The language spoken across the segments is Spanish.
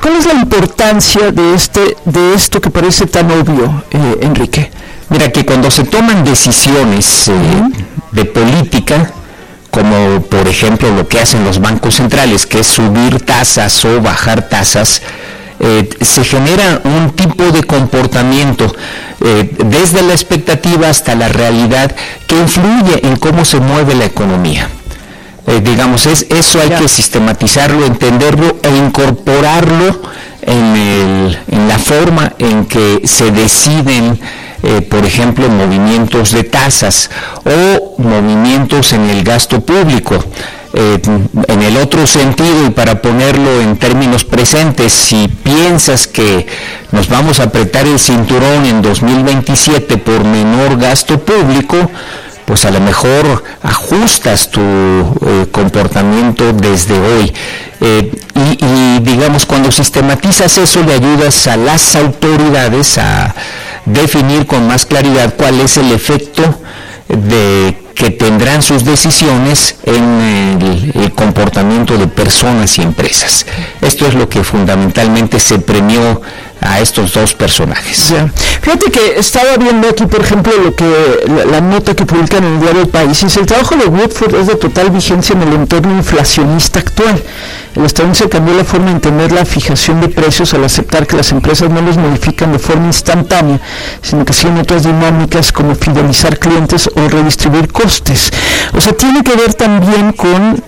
¿Cuál es la importancia de esto que parece tan obvio, Enrique? Mira, que cuando se toman decisiones de política, como por ejemplo lo que hacen los bancos centrales, que es subir tasas o bajar tasas, se genera un tipo de comportamiento desde la expectativa hasta la realidad que influye en cómo se mueve la economía. Eso hay que sistematizarlo, entenderlo e incorporarlo en la forma en que se deciden, por ejemplo, movimientos de tasas o movimientos en el gasto público. En el otro sentido, y para ponerlo en términos presentes, si piensas que nos vamos a apretar el cinturón en 2027 por menor gasto público, pues a lo mejor ajustas tu comportamiento desde hoy. Y digamos, cuando sistematizas eso, le ayudas a las autoridades a definir con más claridad cuál es el efecto que tendrán sus decisiones en el comportamiento de personas y empresas. Esto es lo que fundamentalmente se premió a estos dos personajes. Sí. Fíjate que estaba viendo aquí, por ejemplo, la nota que publican en el diario El País. Dice: el trabajo de Woodford es de total vigencia en el entorno inflacionista actual. El estadounidense cambió la forma de entender la fijación de precios al aceptar que las empresas no los modifican de forma instantánea, sino que siguen otras dinámicas como fidelizar clientes o redistribuir costes. O sea, tiene que ver también con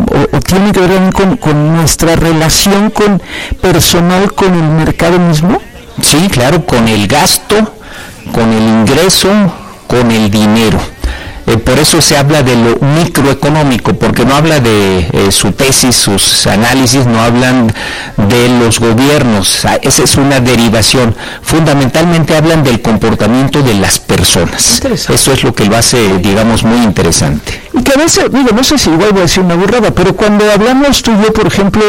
nuestra relación personal con el mercado mismo. Sí, claro, con el gasto, con el ingreso, con el dinero. Por eso se habla de lo microeconómico, porque no habla de su tesis, sus análisis, no hablan de los gobiernos. Esa es una derivación. Fundamentalmente hablan del comportamiento de las personas. Eso es lo que lo hace, digamos, muy interesante. Y que a veces, no sé si igual voy a decir una burrada, pero cuando hablamos tú y yo, por ejemplo,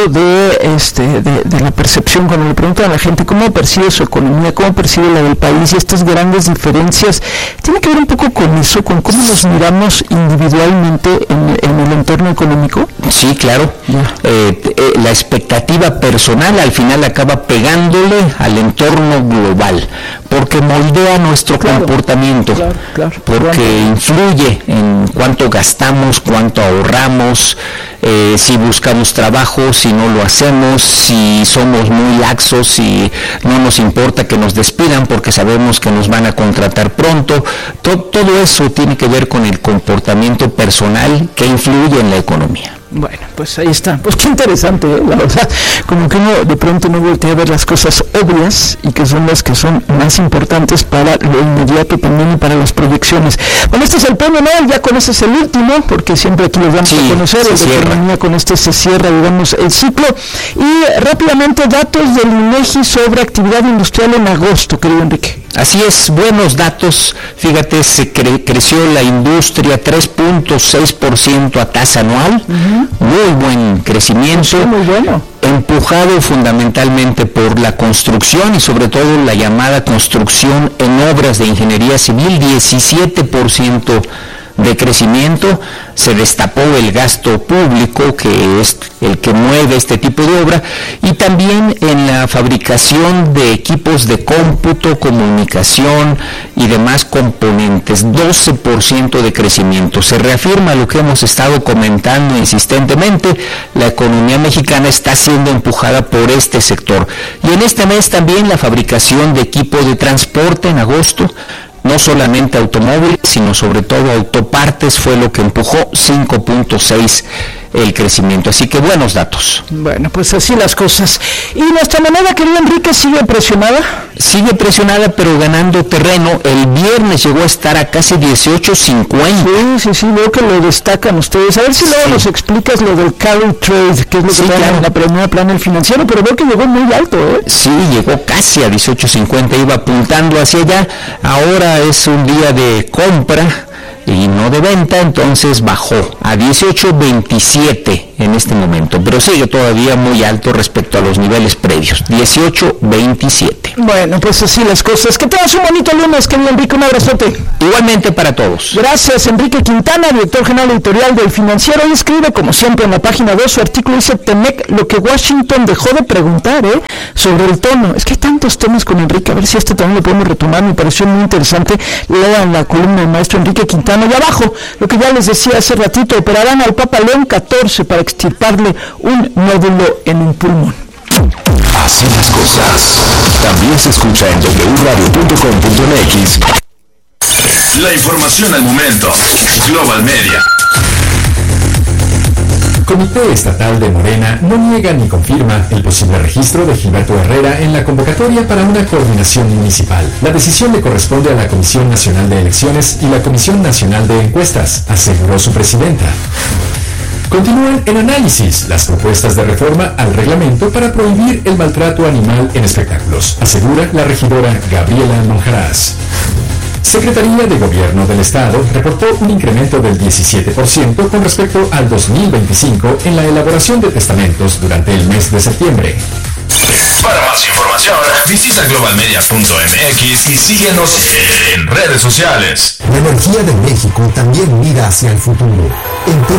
de la percepción, cuando le preguntan a la gente cómo percibe su economía, cómo percibe la del país y estas grandes diferencias, tiene que ver un poco con eso, con cómo nos miramos individualmente en el entorno económico. Sí, claro. La expectativa personal al final acaba pegándole al entorno global, porque moldea nuestro comportamiento, porque influye en cuánto gastamos, cuánto ahorramos, si buscamos trabajo, si no lo hacemos, si somos muy laxos, si no nos importa que nos despidan porque sabemos que nos van a contratar pronto. Todo eso tiene que ver con el comportamiento personal que influye en la economía. Bueno, pues ahí está. Pues qué interesante, la verdad. Como que uno de pronto no voltea a ver las cosas obvias y que son las que son más importantes para lo inmediato también y para las proyecciones. Bueno, este es el premio Nobel, ya con ese es el último, porque siempre aquí los vamos a conocer. El de economía, con este se cierra, digamos, el ciclo. Y rápidamente, datos del INEGI sobre actividad industrial en agosto, querido Enrique. Así es, buenos datos. Fíjate, se creció la industria 3.6% a tasa anual. Muy buen crecimiento. Sí, muy bueno. Empujado fundamentalmente por la construcción y sobre todo la llamada construcción en obras de ingeniería civil, 17% de crecimiento. Se destapó el gasto público, que es el que mueve este tipo de obra, y también en la fabricación de equipos de cómputo, comunicación y demás componentes, 12% de crecimiento. Se reafirma lo que hemos estado comentando insistentemente: la economía mexicana está siendo empujada por este sector. Y en este mes también la fabricación de equipos de transporte en agosto, no solamente automóviles, sino sobre todo autopartes, fue lo que empujó 5.6 el crecimiento. Así que buenos datos. Bueno, pues así las cosas. ¿Y nuestra moneda, querido Enrique, sigue presionada? Sigue presionada, pero ganando terreno. El viernes llegó a estar a casi 18.50. Sí, veo que lo destacan ustedes. A ver si luego nos explicas lo del carry trade, que es lo que trae en la primera plana el financiero, pero veo que llegó muy alto, ¿eh? Sí, llegó casi a 18.50, iba apuntando hacia allá. Ahora es un día de compra y no de venta, entonces bajó a 18.27 en este momento, pero sigue todavía muy alto respecto a los niveles previos, 18.27. Bueno, pues así las cosas. Que tengas un bonito lunes, querido Enrique, un abrazote. Igualmente para todos. Gracias, Enrique Quintana, director general editorial del Financiero. Hoy escribe, como siempre, en la página 2, su artículo dice: Temec, lo que Washington dejó de preguntar, sobre el tono. Es que hay tantos temas con Enrique, a ver si este también lo podemos retomar, me pareció muy interesante. Lean la columna del maestro Enrique Quintana. Y abajo, lo que ya les decía hace ratito, operarán al Papa León XIV para extirparle un nódulo en un pulmón. Así las cosas. También se escucha en wradio.com.mx. La información al momento. Global Media. Comité Estatal de Morena no niega ni confirma el posible registro de Gilberto Herrera en la convocatoria para una coordinación municipal. La decisión le corresponde a la Comisión Nacional de Elecciones y la Comisión Nacional de Encuestas, aseguró su presidenta. Continúan en análisis las propuestas de reforma al reglamento para prohibir el maltrato animal en espectáculos, asegura la regidora Gabriela Monjarás. Secretaría de Gobierno del Estado reportó un incremento del 17% con respecto al 2025 en la elaboración de testamentos durante el mes de septiembre. Para más información, visita globalmedia.mx y síguenos en redes sociales. La energía de México también mira hacia el futuro.